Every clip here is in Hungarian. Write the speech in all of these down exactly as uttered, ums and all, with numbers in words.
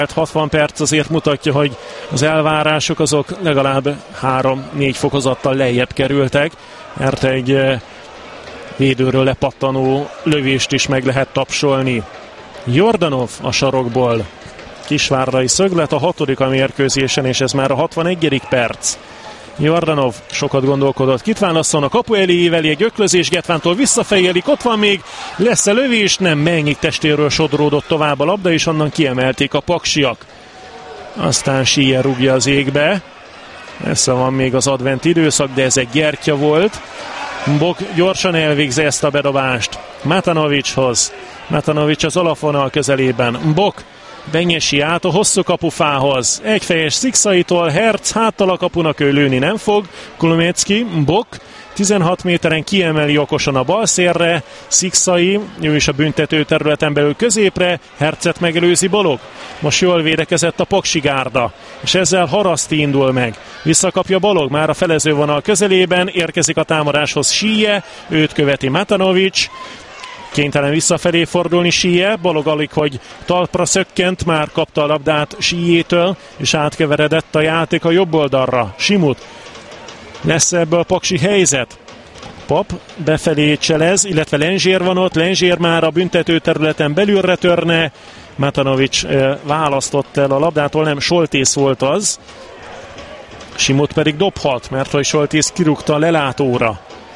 hatvan perc azért mutatja, hogy az elvárások azok legalább három-négy fokozattal lejjebb kerültek, mert egy védőről lepattanó lövést is meg lehet tapsolni. Jordanov a sarokból. Kisvárdai szöglet, a hatodik a mérkőzésen, és ez már a hatvanegyedik perc. Jordanov sokat gondolkodott, kit válasszon, a kapu elé éveli egy öklözés, Getvántól visszafejelik, ott van még, lesz-e lövés? Nem, Mennyik testéről sodródott tovább a labda, és onnan kiemelték a paksiak. Aztán Síje rúgja az égbe. Messze van még az advent időszak, de ez egy gyertya volt. Bok gyorsan elvégzi ezt a bedobást Matanovicshoz. Matanovics az alapvonal közelében. Bok benyesi át a hosszú kapufához. Egyfejes Szikszaitól, Herc háttal a kapunak, ő lőni nem fog. Kulomecki, Bok tizenhat méteren kiemeli okosan a bal szélre. Szikszai, ő is a büntető területen belül középre. Hercet megelőzi Balog. Most jól védekezett a Paksi gárda, és ezzel Haraszti indul meg. Visszakapja Balog, már a felezővonal közelében. Érkezik a támadáshoz Síje, őt követi Matanovics. Kénytelen visszafelé fordulni Síje, Balog alig, hogy talpra szökkent, már kapta a labdát Síjétől, és átkeveredett a játék a jobb oldalra. Simut. Lesz ebből a paksi helyzet? Pap befelé cselez, illetve Lenzsér van ott, Lenzsér már a büntető területen belülre törne. Matanovics eh, választott el a labdától, nem, Soltész volt az. Simut pedig dobhat, mert hogy Soltész kirúgta a lelátóra.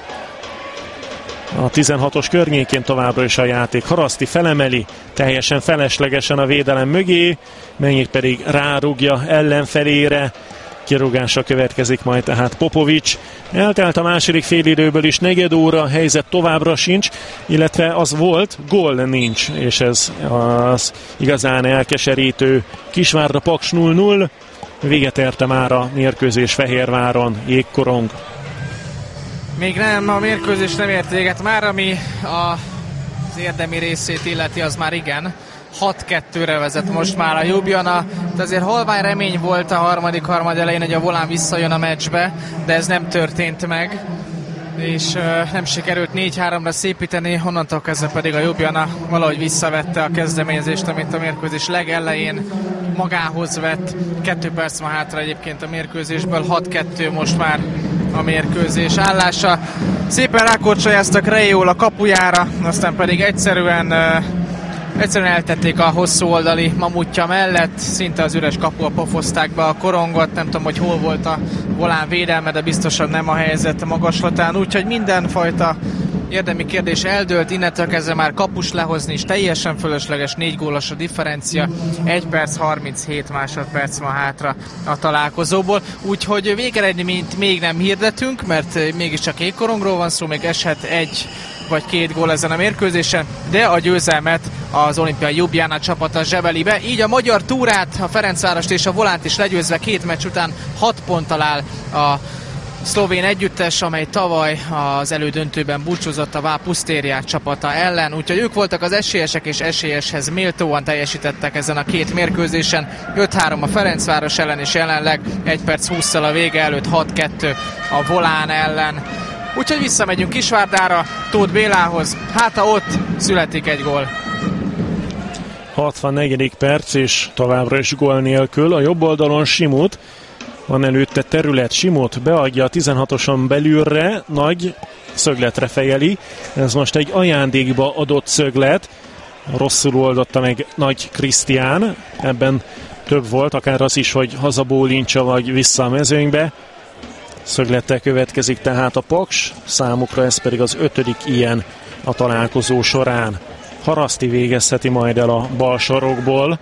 A tizenhatos környékén továbbra is a játék. Haraszti felemeli, teljesen feleslegesen a védelem mögé, Mennyit pedig rárúgja ellenfelére. Kirúgása következik majd tehát Popovics. Eltelt a második félidőből is negyed óra, a helyzet továbbra sincs, illetve az volt, gól nincs, és ez az igazán elkeserítő. Kisvárda Paks nulla nulla, véget érte már a mérkőzés Fehérváron, jégkorong. Még nem, a mérkőzés nem ért véget már, ami az érdemi részét illeti, az már igen. hat kettőre vezet most már a Ljubljana, de azért halvány remény volt a harmadik harmad elején, hogy a Volán visszajön a meccsbe, de ez nem történt meg, és uh, nem sikerült négy háromra szépíteni, onnantól kezdve pedig a Ljubljana valahogy visszavette a kezdeményezést, amit a mérkőzés legelején magához vett. Kettő perc van hátra egyébként a mérkőzésből, hat kettő most már a mérkőzés állása. Szépen rákorcsolyáztak Rejól a kapujára, aztán pedig egyszerűen uh, Egyszerűen eltették a hosszú oldali mamutja mellett, szinte az üres kapua pofozták be a korongot, nem tudom, hogy hol volt a Volán védelme, de biztosan nem a helyzet magaslatán, úgyhogy mindenfajta érdemi kérdés eldőlt, innentől kezdve már kapus lehozni is teljesen fölösleges, négy gólos a differencia, egy perc harminchét másodperc van hátra a találkozóból, úgyhogy végeredményt még nem hirdetünk, mert mégiscsak jégkorongról van szó, még eshet egy vagy két gól ezen a mérkőzésen, de a győzelmet az olimpiai Ljubljana csapata zsebeli be. Így a magyar túrát, a Ferencvárost és a Volánt is legyőzve két meccs után hat ponttal áll a szlovén együttes, amely tavaly az elődöntőben búcsúzott a Vá Pusztériák csapata ellen, úgyhogy ők voltak az esélyesek, és esélyeshez méltóan teljesítettek ezen a két mérkőzésen. öt három a Ferencváros ellen, és jelenleg egy perc hússzal a vége előtt hat kettő a Volán ellen. Úgyhogy visszamegyünk Kisvárdára, Tóth Bélához, hát ha ott születik egy gól. hatvannegyedik perc, és továbbra is gól nélkül. A jobb oldalon Simut, van előtte terület, Simut beadja a tizenhatoson belülre, nagy szögletre fejeli. Ez most egy ajándékba adott szöglet, rosszul oldotta meg Nagy Krisztián, ebben több volt, akár az is, hogy hazabólincsa vagy vissza a mezőnybe. Szöglettel következik tehát a Paks, számukra ez pedig az ötödik ilyen a találkozó során. Haraszti végezheti majd el a bal sarokból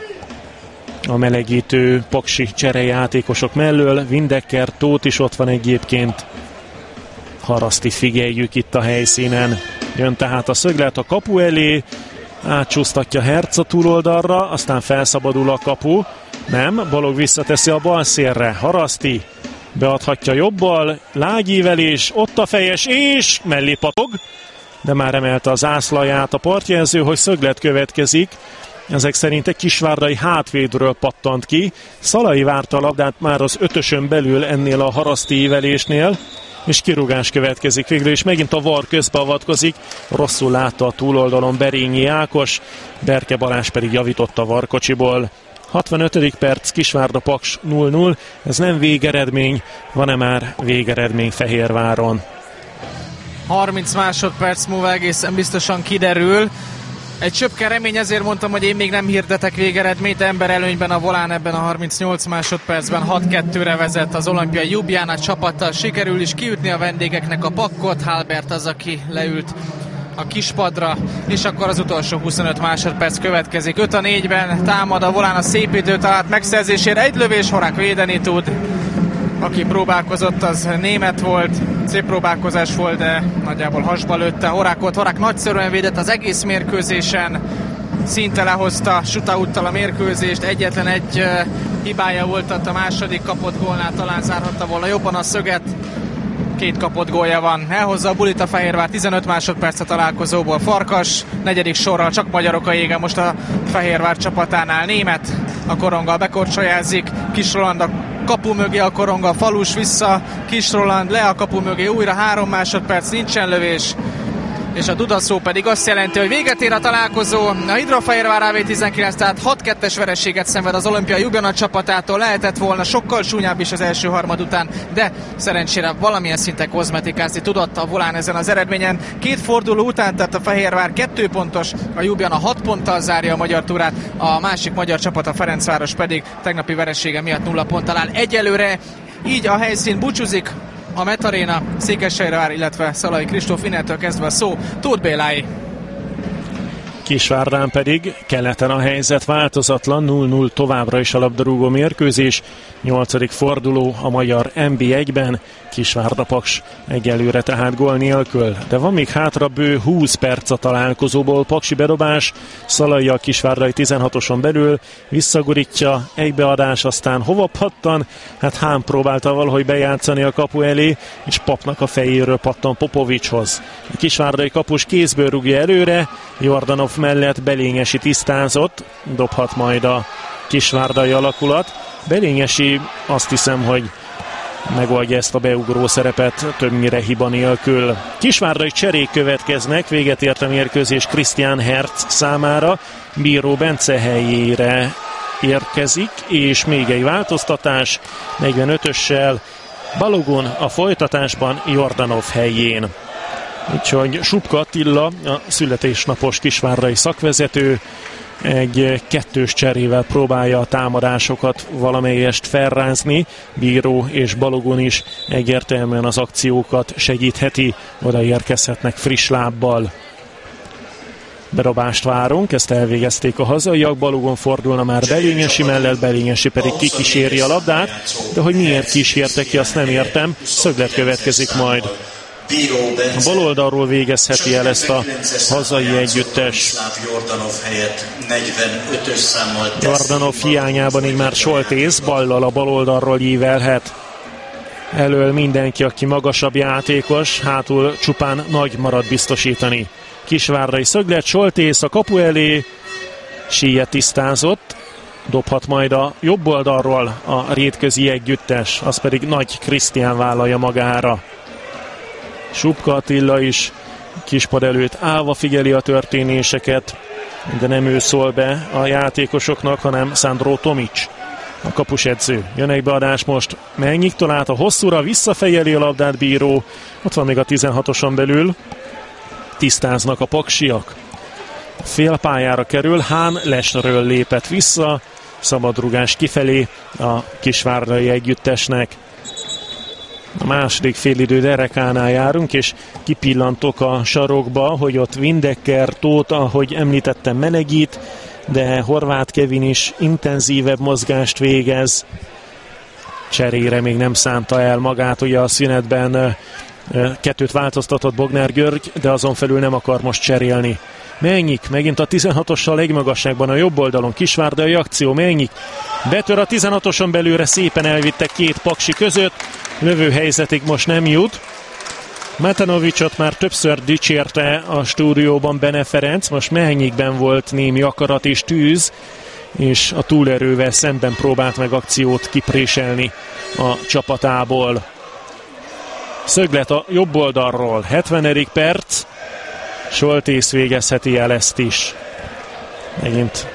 a melegítő paksi cserejátékosok mellől. Windecker, Tóth is ott van egyébként. Haraszti figyeljük itt a helyszínen. Jön tehát a szöglet a kapu elé, átcsúsztatja Herc a túloldalra, aztán felszabadul a kapu. Nem, Balog visszateszi a bal szélre. Haraszti beadhatja jobbal, lágyívelés, ott a fejes, és mellé patog, de már emelte az zászlaját a partjelző, hogy szöglet következik. Ezek szerint egy kisvárdai hátvédről pattant ki. Szalai várta a labdát már az ötösön belül ennél a haraszti ívelésnél, és kirúgás következik végül, és megint a var közbeavatkozik. Rosszul látta a túloldalon Berényi Ákos, Berke Balázs pedig javította a varkocsiból. hatvanötödik perc, Kisvárda-Paks nulla nulla. Ez nem végeredmény, van-e már végeredmény Fehérváron? harminc másodperc múlva egészen biztosan kiderül. Egy csöpke remény, ezért mondtam, hogy én még nem hirdetek végeredményt. Ember előnyben a volán ebben a harmincnyolc másodpercben hat kettőre vezet az Olimpia Ljubljana csapata. Sikerül is kiütni a vendégeknek a pakkot. Halbert az, aki leült a kispadra, és akkor az utolsó huszonöt másodperc következik. öt a négyben támad a volán a szép idő talált megszerzésére. Egy lövés, Horák védeni tud. Aki próbálkozott, az német volt. Szép próbálkozás volt, de nagyjából hasba lőtte Horákot. Horák nagyszerűen védett az egész mérkőzésen. Szinte lehozta shootouttal a mérkőzést. Egyetlen egy uh, hibája volt, a második kapott gólnál talán zárhatta volna jobban a szöget. Két kapott gólja van. Elhozza a bulit a Fehérvár, tizenöt másodperc a találkozóból. Farkas, negyedik sorral csak magyarok a jégen most a Fehérvár csapatánál. Német a koronggal bekorcsolyázik, Kis Roland a kapu mögé, a koronggal Falus vissza, Kis Roland le a kapu mögé, újra három másodperc, nincsen lövés. És a dudaszó pedig azt jelenti, hogy véget ér a találkozó. A Hidrofehérvár á vé tizenkilenc, tehát hat kettes vereséget szenved az Olimpia Ljubljana csapatától. Lehetett volna sokkal súlyább is az első harmad után, de szerencsére valamilyen szinten kozmetikázni tudott a volán ezen az eredményen. Két forduló után, tehát a Fehérvár kettő pontos, a Ljubljana hat ponttal zárja a magyar túrát, a másik magyar csapat, a Ferencváros pedig tegnapi veresége miatt nulla ponttal áll egyelőre. Így a helyszín búcsúzik. A Metaréna, Székesfehérvár, illetve Szalai Kristóf, innentől kezdve a szó Tóth Bélái. Kisvárdán pedig keleten a helyzet változatlan, nulla nulla továbbra is a labdarúgó mérkőzés. nyolcadik forduló a magyar en bé egyben, Kisvárda-Paks egyelőre tehát gól nélkül. De van még hátra bő húsz perc a találkozóból, paksi bedobás, Szalai a kisvárdai tizenhatoson belül, visszagurítja, egybeadás, aztán hova pattan? Hát Hán próbálta valahogy bejátszani a kapu elé, és Papnak a fejéről pattan Popovicshoz. A kisvárdai kapus kézből rúgja előre, Jordanov mellett Belényesi tisztázott, dobhat majd a kisvárdai alakulat. Belényesi azt hiszem, hogy megoldja ezt a beugró szerepet többnyire hiba nélkül. Kisvárdai cserék következnek, véget ért a mérkőzés Christian Herz számára, Bíró Bence helyére érkezik, és még egy változtatás, negyvenötössel Balogun a folytatásban Jordanov helyén. Úgyhogy Supka Attila, a születésnapos kisvárdai szakvezető, egy kettős cserével próbálja a támadásokat valamelyest felrázni. Bíró és Balogun is egyértelműen az akciókat segítheti, odaérkezhetnek friss lábbal. Berobást várunk, ezt elvégezték a hazaiak, Balogun fordulna már Belényesi mellett, Belényesi pedig kikíséri a labdát, de hogy miért kísérte ki, azt nem értem, szöglet következik majd. A bal oldalról végezheti el ezt a hazai együttes. Jordanov hiányában így már Soltész ballal a bal oldalról ívelhet. Elől mindenki, aki magasabb játékos, hátul csupán nagy marad biztosítani. Kisvárdai szöglet, Soltész a kapu elé, síje tisztázott, dobhat majd a jobb oldalról a rétközi együttes, az pedig Nagy Krisztián vállalja magára. Supka Attila is kispad előtt állva figyeli a történéseket, de nem ő szól be a játékosoknak, hanem Sandro Tomic, a kapusedző. Jön egy beadás most Mennyiktől át a hosszúra, visszafejeli a labdát Bíró, ott van még a tizenhatoson belül, tisztáznak a paksiak. Fél pályára kerül, Hán Lesről lépett vissza, szabadrugás kifelé a kisvárdai együttesnek. A második félidő derekánál járunk, és kipillantok a sarokba, hogy ott Windecker, Tóth, ahogy említettem, melegít, de Horváth Kevin is intenzívebb mozgást végez. Cserére még nem szánta el magát, ugye a szünetben kettőt változtatott Bognár György, de azon felül nem akar most cserélni. Mennyik, megint a tizenhatossal egy magasságban a jobb oldalon, kisvárdai akció, Mennyik betör a tizenhatoson belőle, szépen elvitte két paksi között, lövő helyzetig most nem jut. Matanovicsot már többször dicsérte a stúdióban Bene Ferenc, most Mennyikben volt némi akarat és tűz, és a túlerővel szemben próbált meg akciót kipréselni a csapatából. Szöglet a jobb oldalról, hetvenedik perc, Soltész végezheti el ezt is. Megint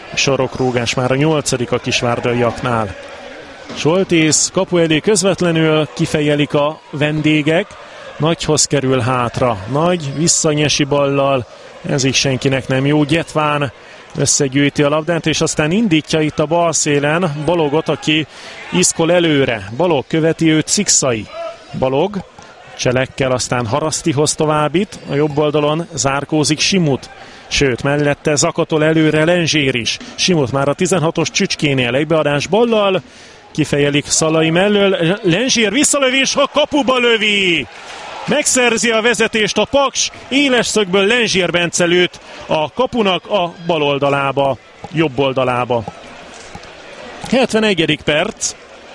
Sarokrúgás már a nyolcadik a kisvárdaiaknál. Soltész kapu elé közvetlenül, kifejelik a vendégek, Nagyhoz kerül hátra, Nagy visszanyesi ballal, ez is senkinek nem jó, Gyetván összegyűjti a labdát, és aztán indítja itt a bal szélen Balogot, aki iszkol előre. Balog követi őt Szikszai. Balog cselekkel, aztán Harasztihoz továbbít, a jobb oldalon zárkózik Simut. Sőt, mellette zakatol előre Lenzsér is. Simut már a tizenhatos csücskénél, egybeadás ballal, kifejelik Szalai mellől, Lenzsér visszalövés, ha kapuba lövi! Megszerzi a vezetést a Paks, éles szögből Lenzsér Bence lőtt a kapunak a bal oldalába, jobb oldalába. hetvenegyedik perc.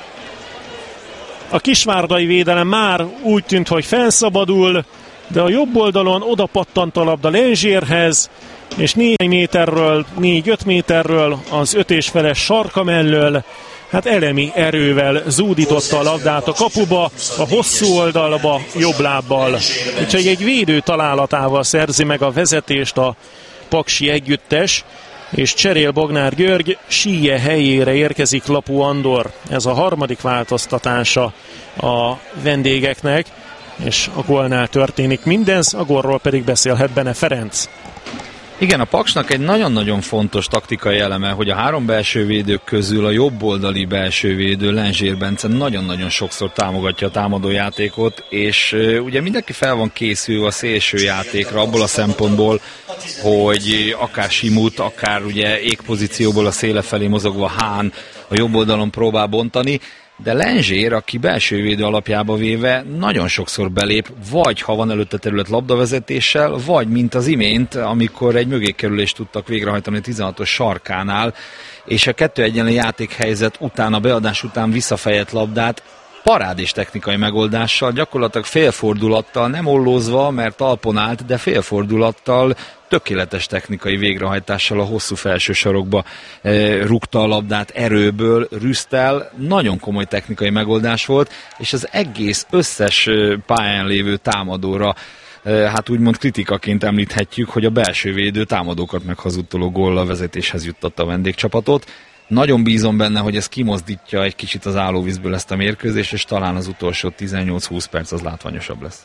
A kisvárdai védelem már úgy tűnt, hogy felszabadul, de a jobb oldalon oda pattant a labda Lenzsérhez, és négy méterről, négy-öt méterről az öt és feles sarka mellől, hát elemi erővel zúdította a labdát a kapuba, a hosszú oldalba, jobb lábbal. Úgyhogy egy védő találatával szerzi meg a vezetést a paksi együttes, és cserél Bognár György, síje helyére érkezik Lapú Andor. Ez a harmadik változtatása a vendégeknek, és a gólnál történik mindez, a gólról pedig beszélhet Bene Ferenc. Igen, a Paksnak egy nagyon-nagyon fontos taktikai eleme, hogy a három belső védők közül a jobb oldali belső védő Lenzsér Bence nagyon-nagyon sokszor támogatja a támadójátékot, és uh, ugye mindenki fel van készülve a szélső játékra abból a szempontból, hogy akár Simut, akár ugye égpozícióból a széle felé mozogva Hán a jobb oldalon próbál bontani, de Lenzsér, aki belső védő alapjába véve nagyon sokszor belép, vagy ha van előtte terület labdavezetéssel, vagy mint az imént, amikor egy mögékerülést tudtak végrehajtani a tizenhatos sarkánál, és a kettő egyenlő játékhelyzet után, a beadás után visszafejett labdát parádés technikai megoldással, gyakorlatilag félfordulattal, nem ollózva, mert talpon állt, de félfordulattal, tökéletes technikai végrehajtással a hosszú felső sarokba e, rúgta a labdát erőből, Rüsztel, nagyon komoly technikai megoldás volt, és az egész összes pályán lévő támadóra e, hát úgymond kritikaként említhetjük, hogy a belső védő támadókat meghazudtoló góllal vezetéshez juttatta a vendégcsapatot. Nagyon bízom benne, hogy ez kimozdítja egy kicsit az állóvízből ezt a mérkőzést, és talán az utolsó tizennyolc-húsz perc az látványosabb lesz.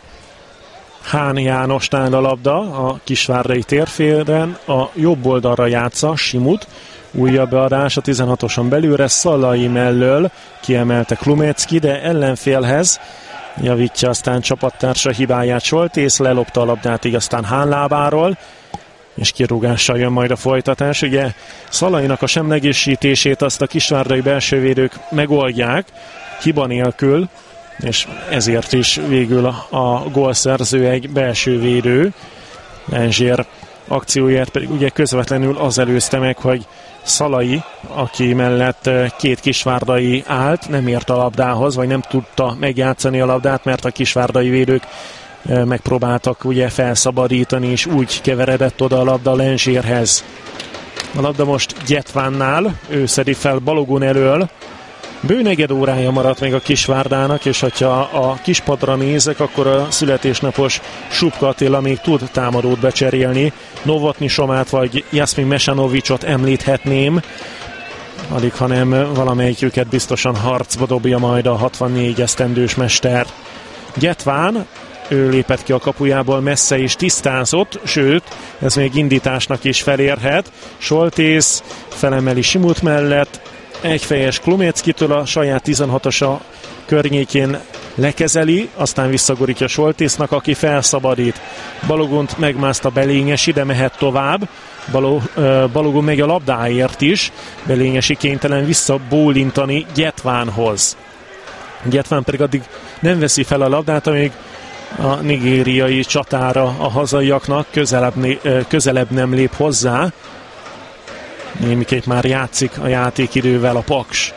Hán Jánosnál a labda a kisvárdai térfélen, a jobb oldalra játsza Simut, újabb beadás a tizenhatoson belülre, Szalai mellől kiemelte Klumecki, de ellenfélhez javítja aztán csapattársa hibáját Soltész, lelopta a labdát így aztán Hán lábáról, és kirúgással jön majd a folytatás. Ugye Szalainak a semlegesítését azt a kisvárdai belsővédők megoldják, hiba nélkül, és ezért is végül a, a gólszerző egy belső védő. Lenzsér akcióját pedig ugye közvetlenül az előzte meg, hogy Szalai, aki mellett két kisvárdai állt, nem ért a labdához, vagy nem tudta megjátszani a labdát, mert a kisvárdai védők megpróbáltak ugye felszabadítani, és úgy keveredett oda a labda Lenzsérhez. A labda most Gyetvánnál, ő szedi fel Balogun elől. Bő negyed órája maradt még a Kisvárdának, és ha a kispadra nézek, akkor a születésnapos Subka Attila még tud támadót becserélni. Novotny Somát vagy Jasmin Mesanovicsot említhetném, alig hanem valamelyiküket biztosan harcba dobja majd a hatvannégy esztendős mester. Gyetván, ő lépett ki a kapujából, messze is tisztázott, sőt, ez még indításnak is felérhet. Soltész felemeli Simut mellett, egyfejes Klumeckitől a saját tizenhatosa környékén lekezeli, aztán visszagorítja Soltésznak, aki felszabadít. Balogont megmászta Belényesi, de mehet tovább. Balog, uh, Balogun megy a labdáért is, Belényesi kénytelen visszabólintani Gyetvánhoz. Gyetván pedig addig nem veszi fel a labdát, amíg a nigériai csatára a hazaiaknak közelebb, közelebb nem lép hozzá. Némiképp már játszik a játékidővel a Paks.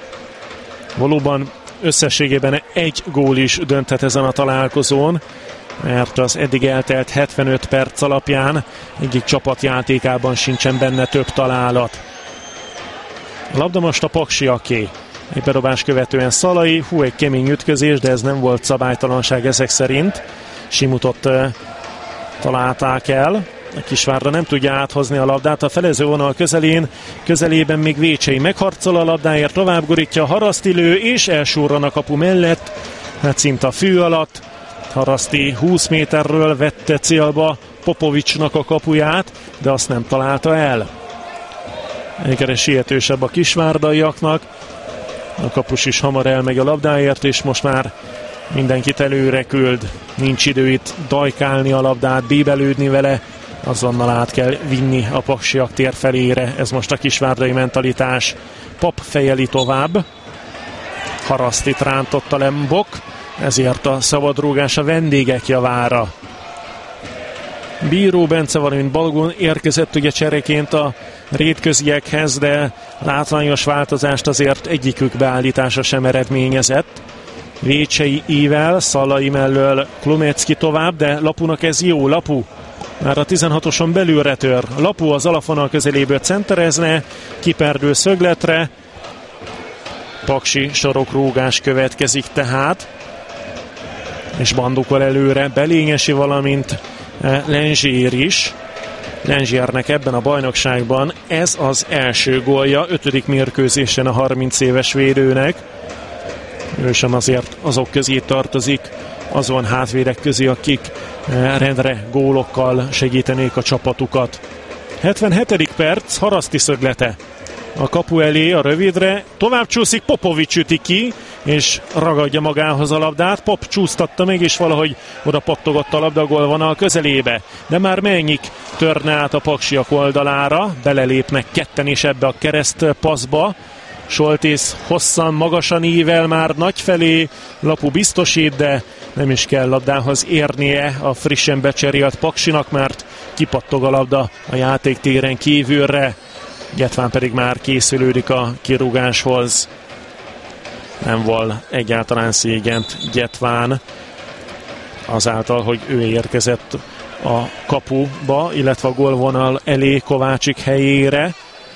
Valóban összességében egy gól is dönthet ezen a találkozón, mert az eddig eltelt hetvenöt perc alapján egyik csapat játékában sincsen benne több találat. A labda most a paksiaké. Egy bedobás követően Szalai, hú, egy kemény ütközés, de ez nem volt szabálytalanság ezek szerint. Simutot uh, találták el. A Kisvárda nem tudja áthozni a labdát a felező vonal közelén, közelében még Vécsei megharcol a labdáért, tovább gurítja Haraszti lő, és elsurran a kapu mellett, hát szinte a fű alatt. Haraszti húsz méterről vette célba Popovicsnak a kapuját, de azt nem találta el. Egyre sietősebb a kisvárdaiaknak. A kapus is hamar elmegy a labdáért, és most már mindenkit előre küld. Nincs idő itt dajkálni a labdát, bíbelődni vele, azonnal át kell vinni a paksiak tér felére. Ez most a kisvárdai mentalitás. Pap fejeli tovább. Harasztit rántotta Lembok, ezért a szabadrúgás a vendégek javára. Bíró Bence, valamint Balogun érkezett ugye csereként a rétköziekhez, de látványos változást azért egyikük beállítása sem eredményezett. Vécsei ível, Szalai mellől Klumecki tovább, de Lapunak ez jó. Lapu már a tizenhatoson belülre tör. Lapu az alapvonal közeléből centerezne, kiperdül szögletre. Paksi sorokrúgás következik tehát, és bandukol előre Belényesi, valamint Lenzsér is. Lenzsérnek ebben a bajnokságban ez az első gólja, ötödik mérkőzésen a harminc éves védőnek. Ő sem azért azok közé tartozik, azon hátvédek közé, akik rendre gólokkal segítenék a csapatukat. hetvenhetedik perc, Haraszti szöglete a kapu elé, a rövidre, tovább csúszik, Popovics üti ki, és ragadja magához a labdát. Pop csúsztatta meg, és valahogy oda pattogott a labda gólvonal közelébe. De már Mennyik törne át a paksiak oldalára, belelépnek ketten is ebbe a kereszt passzba. Soltész hosszan, magasan ível már nagy felé, Lapu biztosít, de nem is kell labdához érnie a frissen becserélt Paksinak, mert kipattog a labda a játéktéren kívülre. Getván pedig már készülődik a kirúgáshoz. Nem val egyáltalán szégyent Getván azáltal, hogy ő érkezett a kapuba, illetve a gólvonal elé Kovácsik helyére.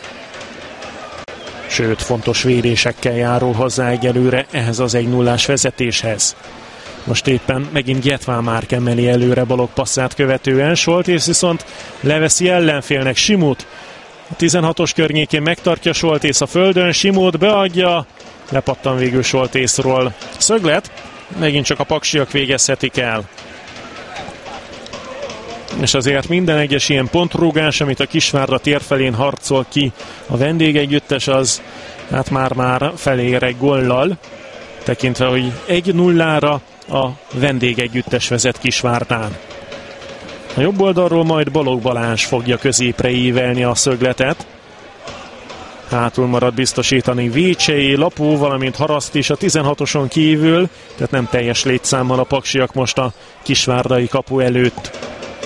Sőt, fontos védésekkel járul hozzá egyelőre ehhez az egy nullás vezetéshez. Most éppen megint Getván már emeli előre Balogh passzát követően. Soltész viszont leveszi ellenfélnek Simut. A tizenhatos környékén megtartja Soltész a földön, Simut beadja, lepattan végül Soltészról. Szöglet, megint csak a paksiak végezhetik el. És azért minden egyes ilyen pontrúgás, amit a Kisvárda tér felén harcol ki a vendégegyüttes, az hát már-már felér egy góllal, tekintve, hogy egy nullára a vendégegyüttes vezet Kisvárdán. A jobb oldalról majd Balogh Balázs fogja középre ívelni a szögletet. Hátul marad biztosítani Vécsei, Lapu, valamint Haraszt is a tizenhatoson kívül, tehát nem teljes létszámmal a paksiak most a kisvárdai kapu előtt.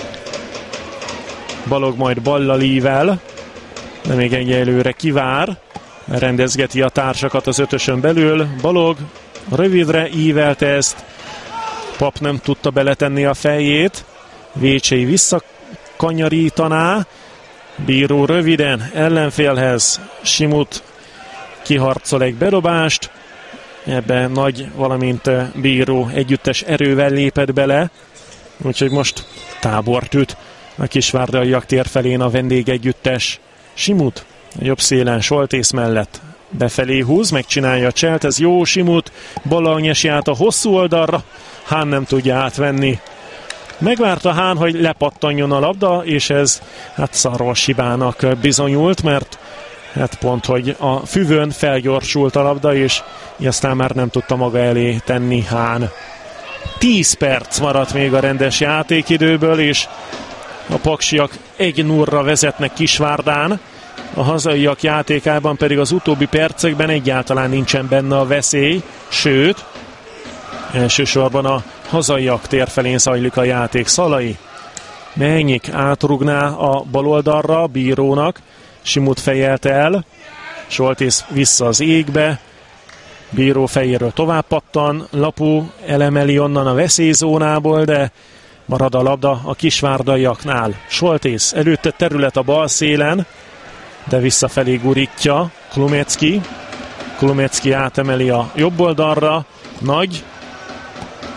Balogh majd ballal ível, de még egyelőre kivár, rendezgeti a társakat az ötösön belül. Balogh rövidre ívelte ezt, Pap nem tudta beletenni a fejét, Vécsei visszakanyarítaná, Bíró röviden ellenfélhez, Simut kiharcol egy bedobást, ebbe Nagy, valamint Bíró együttes erővel lépett bele, úgyhogy most tábort üt a kisvárdaiak tér felén a vendégegyüttes. Simut a jobb szélen Soltész mellett befelé húz, megcsinálja a cselt, ez jó, Simut ballal nyesi át a hosszú oldalra, Hán nem tudja átvenni. Megvárta Hán, hogy lepattanjon a labda, és ez hát szarvas hibának bizonyult, mert hát pont, hogy a füvön felgyorsult a labda, és aztán már nem tudta maga elé tenni Hán. tíz perc maradt még a rendes játékidőből, és a paksiak egy nullra vezetnek Kisvárdán, a hazaiak játékában pedig az utóbbi percekben egyáltalán nincsen benne a veszély, sőt, elsősorban a hazaiak tér felén zajlik a játék. Szalai, Mennyik átrugná a baloldalra Bírónak, Simut fejelte el, Soltész vissza az égbe, Bíró fejéről tovább pattan, Lapu elemeli onnan a veszélyzónából, de marad a labda a kisvárdaiaknál. Soltész előtte terület a bal szélen, de visszafelé gurítja Klumecki. Klumecki átemeli a jobb oldalra, Nagy,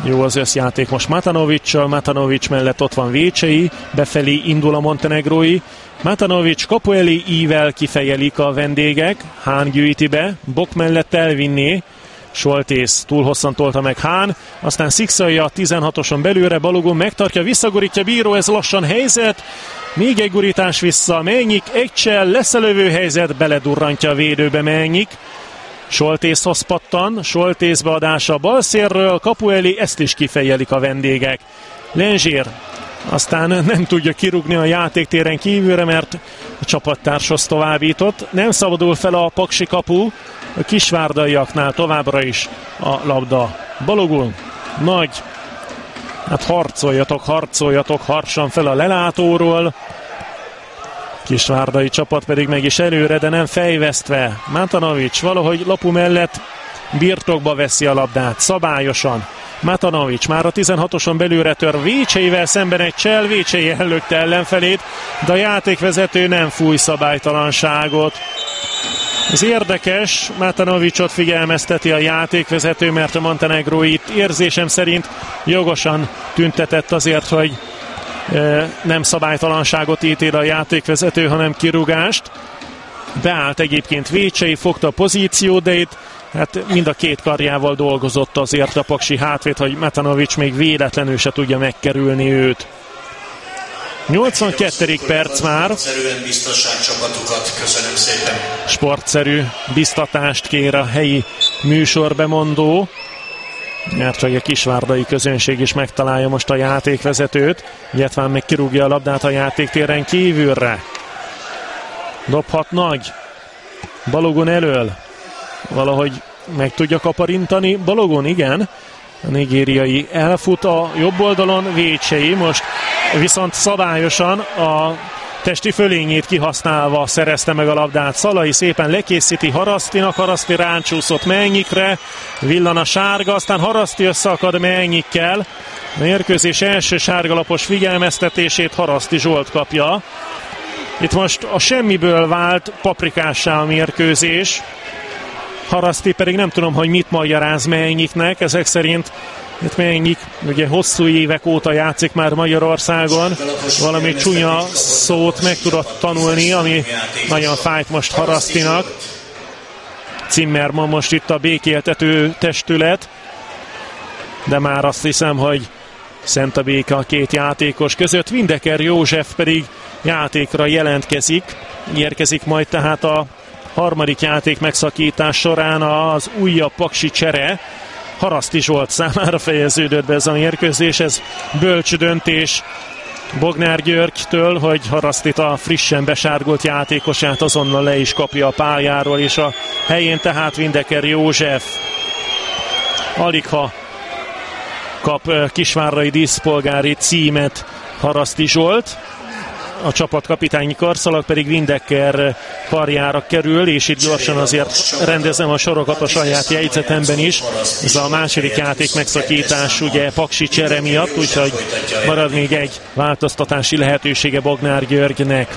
Jó az összjáték most Matanovic-sal, Matanovic mellett ott van Vécsei, befelé indul a montenegrói. Matanovic kapu elé ível kifejelik a vendégek, Hán gyűjti be, Bok mellett elvinné, Soltész túl hosszan tolta meg Hán, aztán Szikszai a tizenhatoson belőle, Balogun megtartja, visszagurítja Bíró, ez lassan helyzet, még egy gurítás vissza, Melnyik egy csel, lesz a lövő helyzet, beledurrantja a védőbe Melnyik. Soltészhoz pattan, Soltész beadása a balszérről, kapu elé, ezt is kifejelik a vendégek. Lenzsér aztán nem tudja kirúgni a játéktéren kívülre, mert a csapattárshoz továbbított. Nem szabadul fel a paksi kapu, a kisvárdaiaknál továbbra is a labda. Balogun, Nagy, hát harcoljatok, harcoljatok, harsan fel a lelátóról. Kisvárdai csapat pedig meg is előre, de nem fejvesztve. Matanovic valahogy Lapu mellett birtokba veszi a labdát, szabályosan. Matanovic már a tizenhatoson belőle tör, Vécseivel szemben egy csel, Vécsei ellökte ellenfelét, de a játékvezető nem fúj szabálytalanságot. Ez érdekes, Matanovicot figyelmezteti a játékvezető, mert a Montenegro itt érzésem szerint jogosan tüntetett azért, hogy e, nem szabálytalanságot ítél a játékvezető, hanem kirúgást. Beállt egyébként Vécsei, fogta a pozíciót, de itt hát mind a két karjával dolgozott azért a paksi hátvéd, hogy Matanovic még véletlenül se tudja megkerülni őt. nyolcvankettedik perc már. Köszönöm szépen. Sportszerű biztatást kér a helyi műsorbemondó, mert hogy a kisvárdai közönség is megtalálja most a játékvezetőt. Jetván meg kirúgja a labdát a játéktéren kívülre. Dobhat Nagy. Balogun elől. Valahogy meg tudja kaparintani. Balogun, igen. A nigériai elfut a jobb oldalon, Vécsei most viszont szabályosan a testi fölényét kihasználva szerezte meg a labdát. Szalai szépen lekészíti Harasztinak, Haraszti ráncsúszott Melnyikre, villan a sárga, aztán Haraszti összeakad Melnyikkel. A mérkőzés első sárgalapos figyelmeztetését Haraszti Zsolt kapja. Itt most a semmiből vált paprikássá a mérkőzés. Haraszti pedig nem tudom, hogy mit magyaráz Melnyiknek, ezek szerint itt Melnyik ugye hosszú évek óta játszik már Magyarországon, valami csúnya szót meg tudott tanulni, ami nagyon fájt most Harasztinak. Zimmermann most itt a békéltető testület, de már azt hiszem, hogy szent a béke a két játékos között. Windecker József pedig játékra jelentkezik, érkezik majd tehát a harmadik játék megszakítás során az újabb paksi csere. Haraszti Zsolt számára fejeződött be ez a mérkőzés, ez bölcs döntés Bognár Györgytől, hogy Harasztit, a frissen besárgult játékosát azonnal le is kapja a pályáról, és a helyén tehát Windecker József. Aligha kap kisvárrai díszpolgári címet Haraszti Zsolt. A csapat kapitányi karszalag pedig Windecker karjára kerül, és itt gyorsan azért rendezem a sorokat a saját jegyzetemben is. Ez a második játék megszakítás ugye paksi csere miatt, úgyhogy marad még egy változtatási lehetősége Bognár Györgynek.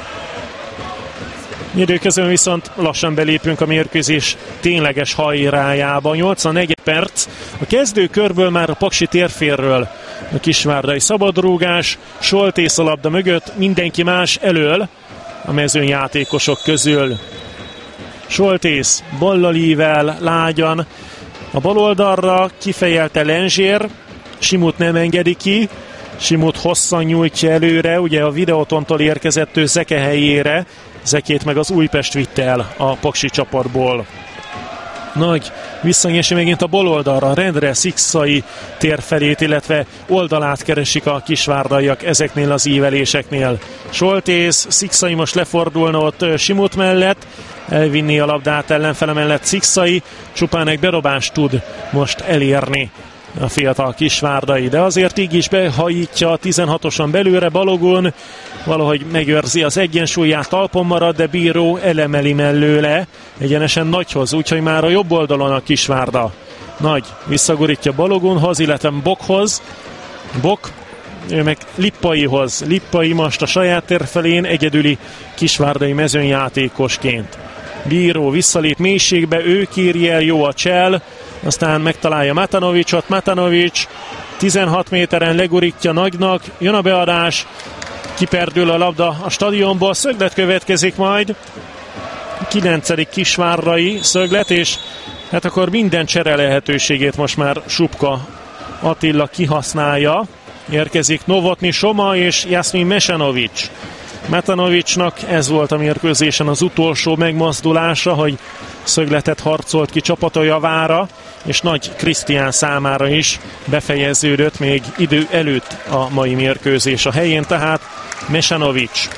Időközben viszont lassan belépünk a mérkőzés tényleges hajrájába. nyolcvannégy perc. A kezdőkörből már a paksi térférről a kisvárdai szabadrúgás, Soltész a labda mögött, mindenki más elől a mezőnyjátékosok közül. Soltész ballal ível, lágyan a bal oldalra, kifejelte Lenzsér, Simut nem engedi ki, Simut hosszan nyújtja előre, ugye a Videotontól érkezett ő Zeke helyére, Zekét meg az Újpest vitte el a paksi csapatból. Nagy visszanyesi megint a bal oldalra, rendre Szikszai tér felét, illetve oldalát keresik a kisvárdaiak ezeknél az íveléseknél. Soltész, Szikszai most lefordulna ott Simut mellett, elvinni a labdát ellenfele mellett Szikszai, csupán egy berobást tud most elérni a fiatal kisvárdai, de azért így is behajítja a tizenhatoson belőle. Balogun valahogy megőrzi az egyensúlyát, talpon marad, de Bíró elemeli mellőle egyenesen Nagyhoz, úgyhogy már a jobb oldalon a kisvárda. Nagy visszagurítja Balogunhoz, illetve Bokhoz. Bok, ő meg Lippaihoz. Lippai most a saját térfelén egyedüli kisvárdai mezőnyjátékosként. Bíró visszalép mélységbe, ő kéri el, jó a csel, aztán megtalálja Matanovicot, Matanovic tizenhat méteren legurítja nagynak, jön a beadás, kiperdül a labda a stadionból, szöglet következik majd, kilencedik Kisvárrai szöglet, és hát akkor minden csere lehetőségét most már Supka Attila kihasználja. Érkezik Novotny Soma és Jasmin Mesanovic. Metanovicsnak ez volt a mérkőzésen az utolsó megmozdulása, hogy szögletet harcolt ki csapata javára, és Nagy Krisztián számára is befejeződött még idő előtt a mai mérkőzés a helyén, tehát Mesanovic.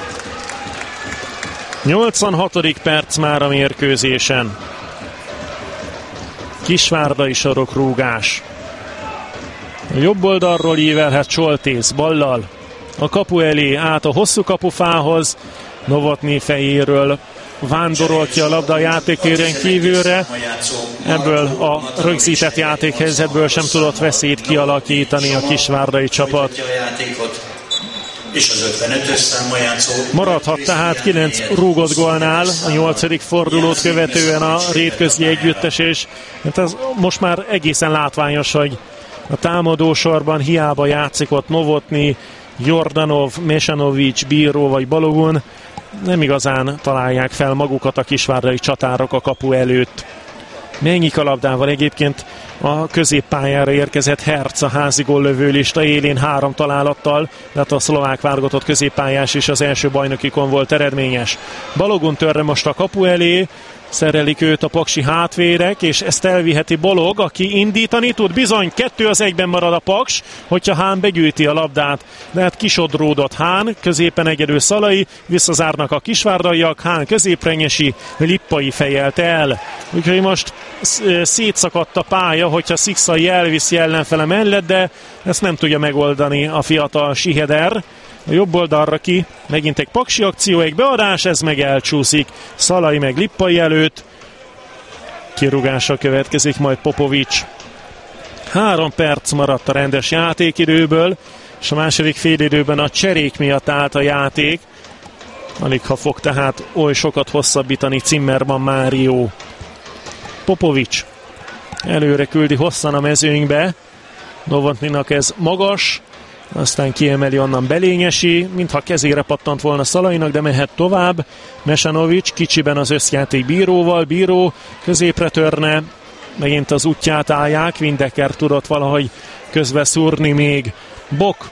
nyolcvanhatodik perc már a mérkőzésen. Kisvárdai sarokrúgás. A jobb oldalról ívelhet Soltész ballal a kapu elé, át a hosszú kapufához. Novotny fejéről vándorol ki a labda a játékéren kívülre. Ebből a rögzített játékhelyzetből sem tudott veszélyt kialakítani a kisvárdai csapat. Maradhat tehát kilenc rúgott gólnál a nyolcadik fordulót követően a rétközi együttes, és hát ez most már egészen látványos, hogy a támadósorban hiába játszik ott Novotny, Jordanov, Mesanovic, Bíró vagy Balogun, nem igazán találják fel magukat a kisvárdai csatárok a kapu előtt. Mennyik a labdával egyébként a középpályára érkezett Herc a házi góllövő lista élén három találattal, de hát a szlovák válogatott középpályás is az első bajnokikon volt eredményes. Balogun törre most a kapu elé, szerelik őt a paksi hátvérek, és ezt elviheti Balog, aki indítani tud, bizony kettő az egyben marad a Paks, hogyha Hán begyűjti a labdát, de hát kisodródott Hán, középen egyedül Szalai, visszazárnak a kisvárdaiak, Hán középre nyesi, Lippai fejelte el. Úgyhogy most szétszakadt a pálya, hogyha Szikszai elviszi ellenfele mellett, de ezt nem tudja megoldani a fiatal Siheder. A jobb oldalra ki, megint egy paksi akció, egy beadás, ez meg elcsúszik. Szalai meg Lippai előtt. Kirúgása következik majd Popovics. Három perc maradt a rendes játékidőből, és a második félidőben a cserék miatt állt a játék. Alig ha fog tehát oly sokat hosszabbítani Zimmermann Mário. Popovics előre küldi hosszan a mezőnybe. Novotnynak ez magas, aztán kiemeli onnan Belényesi, mintha kezére pattant volna Szalainak, de mehet tovább. Mesanovic kicsiben az összjáték Bíróval, Bíró középre törne, megint az útját állják, Windecker tudott valahogy közbeszúrni még. Bok,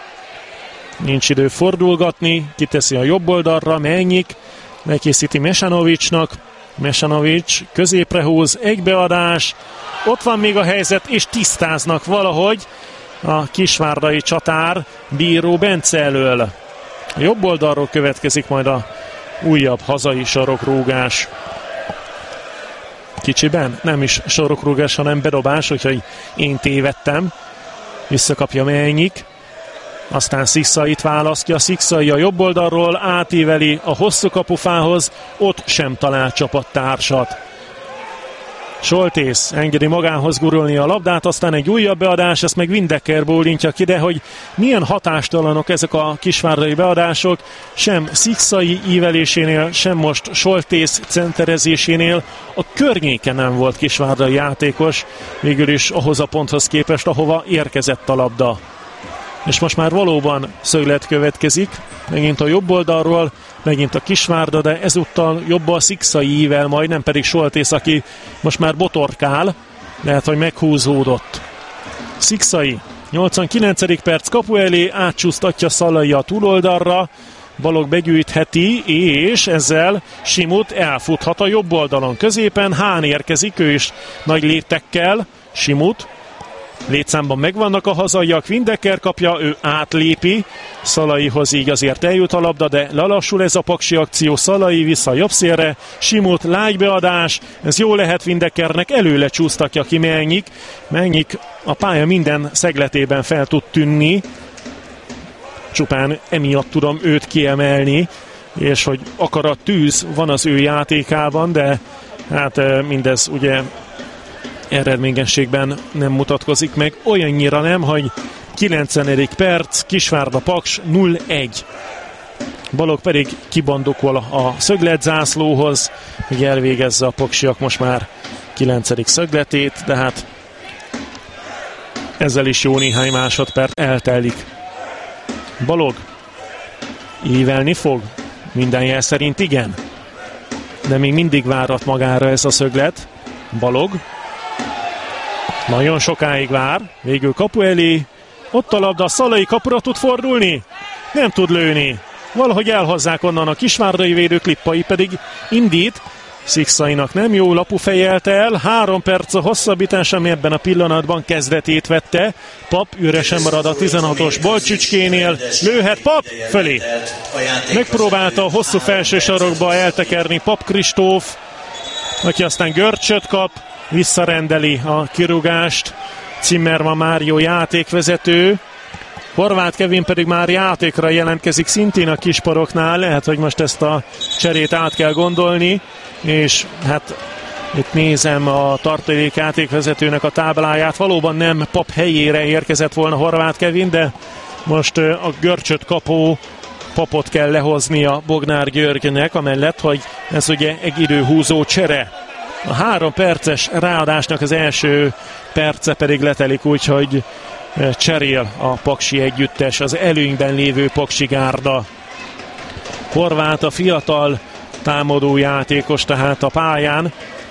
nincs idő fordulgatni, kiteszi a jobb oldalra, Mennyik, megkészíti Mesanovicnak, Mesanovic középre húz, egy beadás, ott van még a helyzet, és tisztáznak valahogy a kisvárdai csatár Bíró Bence elől. A jobb oldalról következik majd a újabb hazai sarokrúgás. Kicsiben nem is sarokrúgás, hanem bedobás, úgyhogy én tévedtem. Visszakapja Mennyik. Aztán Szikszait választja, Szikszai a jobb oldalról átíveli a hosszú kapufához, ott sem talál csapattársat. Soltész engedi magához gurulni a labdát, aztán egy újabb beadás, ezt meg Windecker bólintja ki, de hogy milyen hatástalanok ezek a kisvárdai beadások, sem Szikszai ívelésénél, sem most Soltész centerezésénél a környéken nem volt kisvárdai játékos, végül is ahhoz a ponthoz képest, ahova érkezett a labda. És most már valóban szöglet következik, megint a jobb oldalról, megint a Kisvárda, de ezúttal jobb a Szikszai ível, majd nem pedig Soltész, aki most már botorkál, lehet, hogy meghúzódott. Szikszai, nyolcvankilencedik perc kapu elé, átcsúsztatja Szalai a túloldalra, Balog begyűjtheti, és ezzel Simut elfuthat a jobb oldalon. Középen Hán érkezik, ő is nagy léptekkel, Simut. Létszámban megvannak a hazaiak, Windecker kapja, ő átlépi, Szalaihoz így azért eljut a labda, de lelassul ez a paksi akció, Szalai vissza a jobb szélre, Simut lágybeadás, ez jó lehet Windeckernek, előle csúsztatja ki Mennyik, Mennyik a pálya minden szegletében fel tud tűnni, csupán emiatt tudom őt kiemelni, és hogy akarat, tűz van az ő játékában, de hát mindez ugye eredményességben nem mutatkozik meg, olyannyira nem, hogy kilencvenedik perc, Kisvárda Paks nulla egy. Balog pedig kibandokol a szögletzászlóhoz, hogy elvégezze a paksiak most már kilencedik szögletét, de hát Ezzel is jó néhány másodperc eltelik. Balog ívelni fog? Minden jel szerint igen. De még mindig várat magára ez a szöglet. Balog nagyon sokáig vár. Végül kapu elé. Ott a labda, Szalai kapura tud fordulni. Nem tud lőni. Valahogy elhozzák onnan a kisvárdai védők, Lippai pedig indít. Szikszainak nem jó, Lapu fejelte el. Három perc a hosszabbítás, ami ebben a pillanatban kezdetét vette. Pap üresen marad a tizenhatos Balcsücskénél. Lőhet Pap fölé. Megpróbálta a hosszú felső sarokba eltekerni Pap Kristóf, aki aztán görcsöt kap, visszarendeli a kirúgást. Zimmermann Mário játékvezető. Horváth Kevin pedig már játékra jelentkezik szintén a kisparoknál. Lehet, hogy most ezt a cserét át kell gondolni, és hát itt nézem a tartalék játékvezetőnek a tábláját. Valóban nem Pap helyére érkezett volna Horváth Kevin, de most a görcsöt kapó Papot kell lehoznia Bognár Györgynek, amellett, hogy ez ugye egy időhúzó csere. A három perces ráadásnak az első perce pedig letelik, úgyhogy cserél a paksi együttes, az előnyben lévő paksi gárda. Horváth a fiatal támadó játékos tehát a pályán.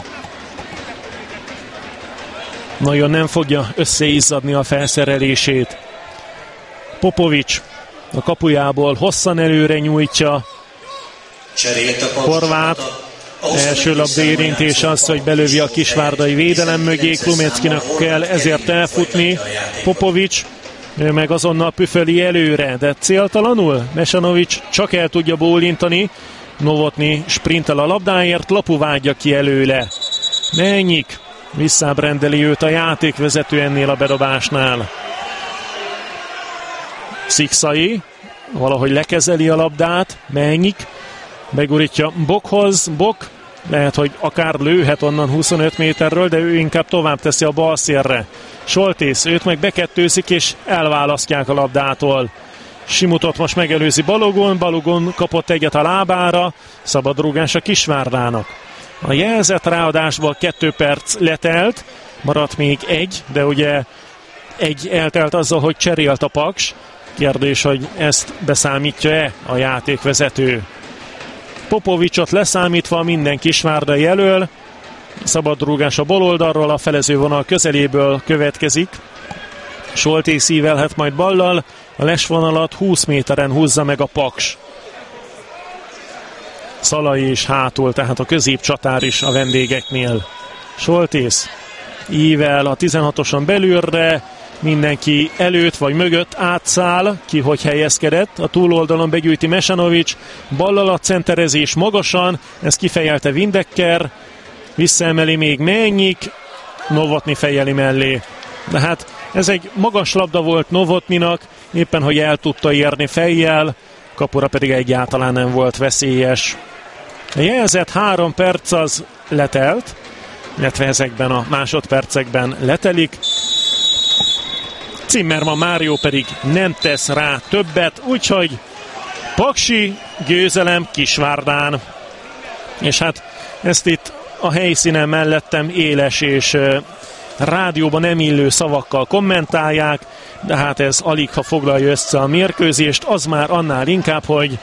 Nagyon nem fogja összeizzadni a felszerelését. Popovics a kapujából hosszan előre nyújtja. Horváth első labda érintés az, hogy belövi a kisvárdai védelem mögé. Klumeckinak kell ezért elfutni. Popovics ő meg azonnal püföli előre, de céltalanul. Mesanovics csak el tudja bólintani. Novotny sprintel a labdáért, Lapu vágja ki előle. Mennyik visszább rendeli őt a játékvezető ennél a bedobásnál. Szikszai valahogy lekezeli a labdát. Mennyik begurítja Bokhoz. Bok lehet, hogy akár lőhet onnan huszonöt méterről, de ő inkább tovább teszi a bal szélre. Soltész őt meg bekettőzik, és elválasztják a labdától. Simutot most megelőzi Balogon, Balogon kapott egyet a lábára, szabad rúgás a Kisvárdának. A jelzett ráadásból kettő perc letelt, maradt még egy, de ugye egy eltelt azzal, hogy cserélt a Paks. Kérdés, hogy ezt beszámítja-e a játékvezető. Popovicsot leszámítva minden kisvárdai elől, szabad rúgás a bal oldalról, a felezővonal közeléből következik. Soltész ívelhet majd ballal, a lesvonalat húsz méteren húzza meg a Paks. Szalai is hátul, tehát a középcsatár is a vendégeknél. Soltész ível a tizenhatoson belülre, mindenki előtt vagy mögött átszáll, ki hogy helyezkedett. A túloldalon begyűjti Mesanovics, ballal a centerezés magasan, ez kifejelte Windecker, visszaemeli még Mennyik, Novotny fejeli mellé. De hát ez egy magas labda volt Novotnynak, éppen hogy el tudta érni fejjel, kapura pedig egyáltalán nem volt veszélyes. A jelzett három perc az letelt, illetve ezekben a másodpercekben letelik. Zimmermann Mário pedig nem tesz rá többet, úgyhogy paksi győzelem Kisvárdán. És hát ezt itt a helyszínen mellettem éles és rádióban nem illő szavakkal kommentálják, de hát ez alig ha foglalja össze a mérkőzést, az már annál inkább, hogy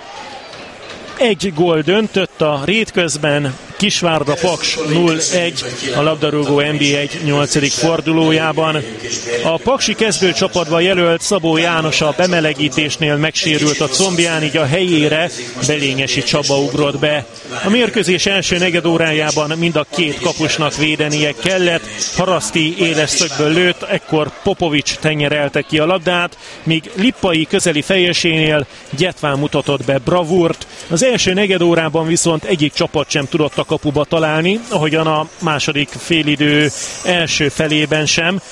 egy gól döntött a rét közben, Kisvárda Paks nulla egy a labdarúgó en bé egy nyolcadik fordulójában. A paksi kezdőcsapatban jelölt Szabó János a bemelegítésnél megsérült a combján, így a helyére Belényesi Csaba ugrott be. A mérkőzés első negyedórájában mind a két kapusnak védenie kellett. Haraszti éles szögből lőtt, ekkor Popovics tenyerelte ki a labdát, míg Lippai közeli fejesénél Gyetván mutatott be bravúrt. Az első negyedórában viszont egyik csapat sem tudott a kapuba találni, ahogyan a második félidő első felében sem.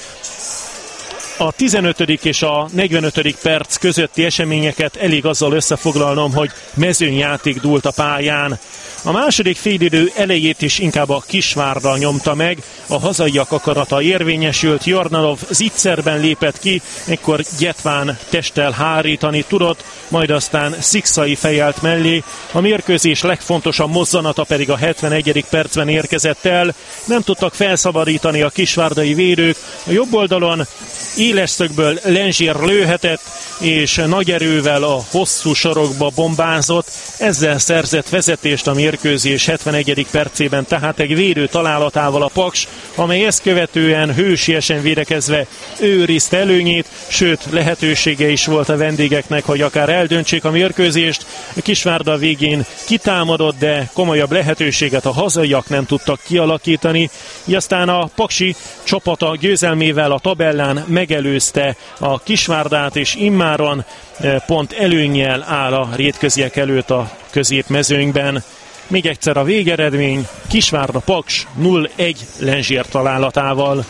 A tizenötödik és a negyvenötödik perc közötti eseményeket elég azzal összefoglalnom, hogy mezőnyjáték dúlt a pályán. A második félidő elejét is inkább a Kisvárda nyomta meg, a hazaiak akarata érvényesült, Jornalov zicserben lépett ki, ekkor Gyetván testtel hárítani tudott, majd aztán Szikszai fejelt mellé, a mérkőzés legfontosabb mozzanata pedig a hetvenegyedik percben érkezett el, nem tudtak felszabadítani a kisvárdai védők, a jobb oldalon éles szögből Lenzsér lőhetett, és nagy erővel a hosszú sarokba bombázott, ezzel szerzett vezetést a mérkőzés hetvenegyedik percében, tehát egy védő találatával a Paks, amely ezt követően hősiesen védekezve őrizte előnyét, sőt lehetősége is volt a vendégeknek, hogy akár eldöntsék a mérkőzést. A Kisvárda végén kitámadott, de komolyabb lehetőséget a hazaiak nem tudtak kialakítani, így aztán a paksi csapata győzelmével a tabellán megelőzte a Kisvárdát, és immáron pont előnnyel áll a rétköziek előtt a középmezőnyben. Még egyszer a végeredmény: Kisvárda Paks nulla egy Lenzsér találatával.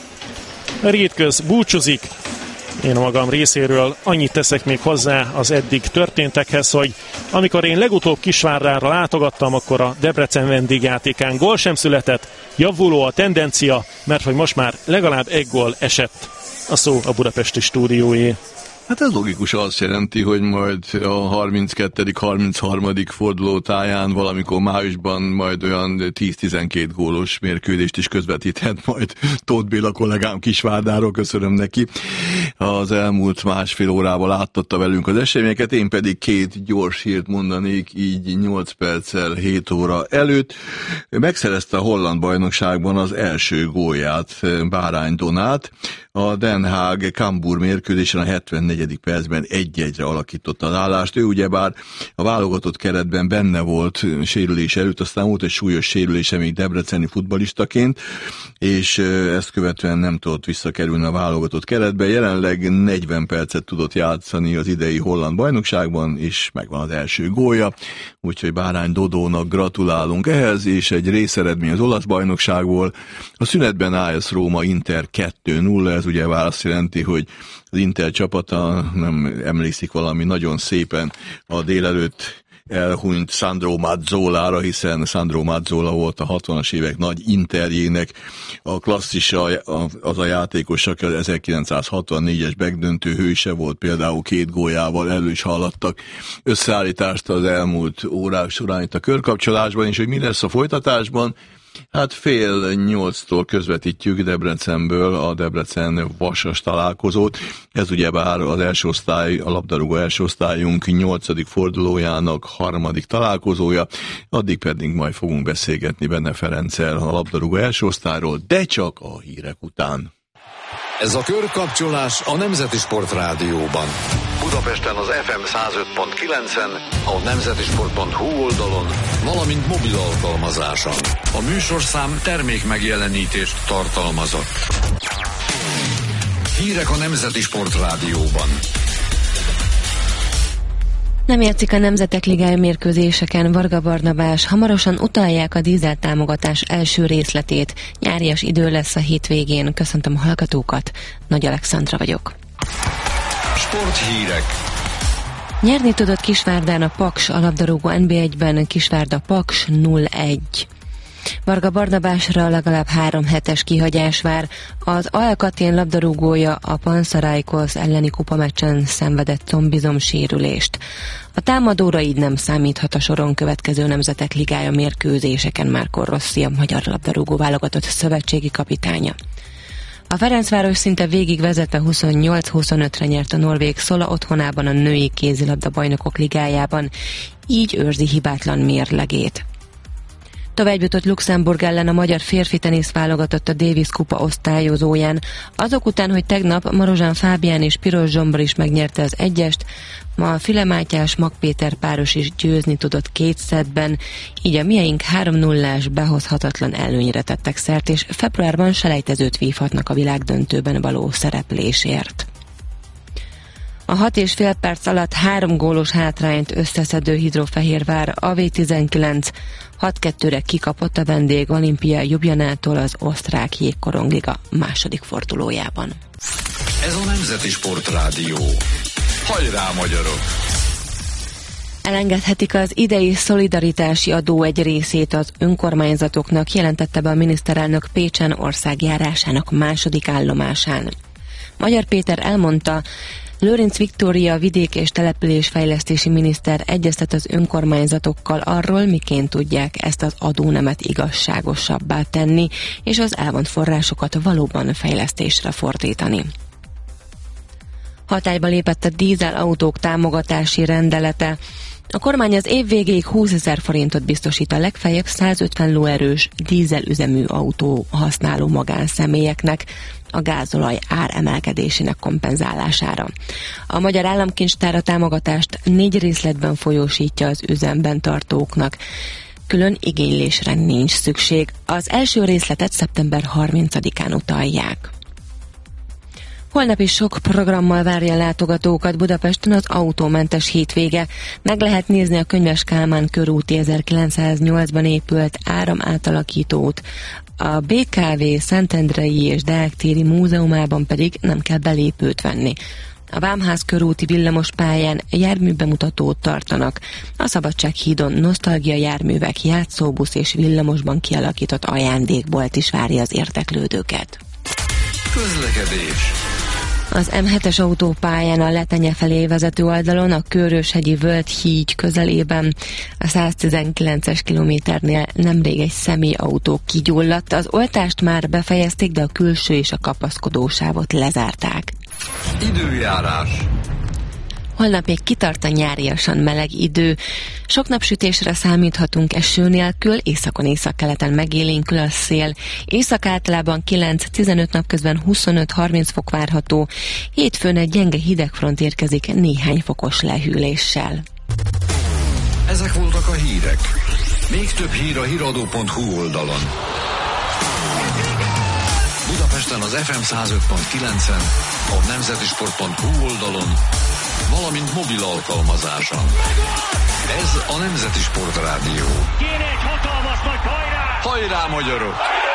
A rétköz búcsúzik. Én magam részéről annyit teszek még hozzá az eddig történtekhez, hogy amikor én legutóbb Kisvárdára látogattam, akkor a Debrecen vendégjátékán gól sem született, javuló a tendencia, mert hogy most már legalább egy gól esett. A szó a budapesti stúdióé. Hát ez logikus, azt jelenti, hogy majd a harminckettedik harmincharmadik forduló táján valamikor májusban majd olyan tíz-tizenkét gólos mérkőzést is közvetíthet majd Tóth Béla kollégám Kisvárdáról, köszönöm neki. Az elmúlt másfél órában láttatta velünk az eseményeket, én pedig két gyors hírt mondanék így nyolc perccel hét óra előtt. Megszerezte a holland bajnokságban az első gólját Bárány Donát. A Den Haag Cambuur mérkőzésen a hetvennegyedik percben egy-egyre alakította az állást. Ő ugyebár a válogatott keretben benne volt sérülés előtt, aztán volt egy súlyos sérülése még debreceni futballistaként, és ezt követően nem tudott visszakerülni a válogatott keretbe. Jelenleg negyven percet tudott játszani az idei holland bajnokságban, és megvan az első gólja, úgyhogy Bárány Dodónak gratulálunk ehhez, és egy részeredmény az olasz bajnokságból. A szünetben á es Róma Inter kettő nulla, ez ugye azt jelenti, hogy az Inter csapata nem emlékszik valami nagyon szépen a délelőtt elhunyt Sandro Mazzolára, hiszen Sandro Mazzola volt a hatvanas évek nagy Interjének a klasszisa, az a játékos, aki az ezerkilencszázhatvannégyes megdöntő hőse volt, például két góljával. Elő is hallattak összeállítást az elmúlt órák során itt a körkapcsolásban, és hogy mi lesz a folytatásban. Hát fél nyolctól közvetítjük Debrecenből a Debrecen-Vasas találkozót. Ez ugyebár az első osztály, a labdarúgó első osztályunk nyolcadik fordulójának harmadik találkozója. Addig pedig majd fogunk beszélgetni Benne Ferenccel a labdarúgó első osztályról, de csak a hírek után. Ez a körkapcsolás a Nemzeti Sport Rádióban. Budapesten az ef em száz öt pont kilencen, a nemzetisport pont hu oldalon, valamint mobil alkalmazáson. A műsorszám termék megjelenítést tartalmazott. Hírek a Nemzeti Sport Rádióban. Nem játszik a Nemzetek Ligája mérkőzéseken Varga Barnabás, hamarosan utalják a dízel támogatás első részletét. Nyárias idő lesz a hétvégén. Köszöntöm a hallgatókat, Nagy Alexandra vagyok. Sporthírek. Nyerni tudott Kisvárdán a Paks, a labdarúgó en bé egyben Kisvárda Paks nulla egy. Varga Barnabásra legalább három hetes kihagyás vár. Az Alkatén labdarúgója a Panszarajkosz elleni kupameccsen szenvedett combizomsérülést. A támadóra így nem számíthat a soron következő Nemzetek Ligája mérkőzéseken Márko Rossi, a magyar labdarúgó válogatott szövetségi kapitánya. A Ferencváros szinte végig vezetve huszonnyolc huszonötre nyert a norvég Szola otthonában a női kézilabda bajnokok ligájában, így őrzi hibátlan mérlegét. Tovább jutott Luxemburg ellen a magyar férfi tenisz válogatott a Davis kupa osztályozóján. Azok után, hogy tegnap Marozsán Fábián és Piros Zsombor is megnyerte az egyest, ma a File Mátyás Mag Péter páros is győzni tudott két szettben, így a mieink három nullás behozhatatlan előnyre tettek szert, és februárban selejtezőt vívhatnak a világdöntőben való szereplésért. A hat és fél perc alatt három gólos hátrányt összeszedő Hidrofehérvár a vé tizenkilenc hat kettőre kikapott a vendég Olimpia Ljubljanától az osztrák jégkorongliga második fordulójában. Ez a Nemzeti Sport Rádió. Hajrá, magyarok! Elengedhetik az idei szolidaritási adó egy részét az önkormányzatoknak, jelentette be a miniszterelnök Pécsen országjárásának második állomásán. Magyar Péter elmondta, Lőrinc Viktória vidék- és településfejlesztési miniszter egyeztet az önkormányzatokkal arról, miként tudják ezt az adónemet igazságosabbá tenni, és az elvont forrásokat valóban fejlesztésre fordítani. Hatályba lépett a dízel autók támogatási rendelete. A kormány az év végéig húszezer forintot biztosít a legfeljebb százötven lóerős dízelüzemű autó használó magánszemélyeknek a gázolaj ár emelkedésének kompenzálására. A Magyar Államkincstár a támogatást négy részletben folyósítja az üzemben tartóknak. Külön igénylésre nincs szükség. Az első részletet szeptember harmincadikán utalják. Holnap is sok programmal várja látogatókat Budapesten az autómentes hétvége. Meg lehet nézni a Könyves Kálmán körúti ezerkilencszáznyolcban épült áramátalakítót. A bé ká vé Szentendrei és Deák téri múzeumában pedig nem kell belépőt venni. A Vámház körúti villamos pályán járműbemutatót tartanak. A Szabadsághídon nosztalgia járművek, játszóbusz és villamosban kialakított ajándékbolt is várja az érdeklődőket. Közlekedés. Az em hetes autópályán a Letenye felé vezető oldalon a Köröshegyi Völgy-híd közelében a száztizenkilences kilométernél nemrég egy személyautó kigyulladt. Az oltást már befejezték, de a külső és a kapaszkodósávot lezárták. Időjárás. Holnap még kitart a nyáriasan meleg idő. Sok napsütésre számíthatunk eső nélkül, északon északkeleten megélénkül a szél. Észak általában kilenc-tizenöt, napközben huszonöt-harminc fok várható. Hétfőn egy gyenge hidegfront érkezik néhány fokos lehűléssel. Ezek voltak a hírek. Még több hír a híradó pont hu oldalon. Budapesten az ef em száz öt pont kilencen, a nemzetisport pont hu oldalon, valamint mobil alkalmazáson. Ez a Nemzeti Sport Rádió. Kéne egy hatalmas nagy hajrá! Hajrá, magyarok!